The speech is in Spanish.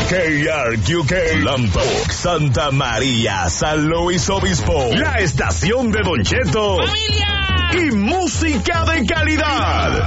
KRQK, Lambok, Santa María, San Luis Obispo, la estación de Don Cheto. ¡Familia! Y música de calidad.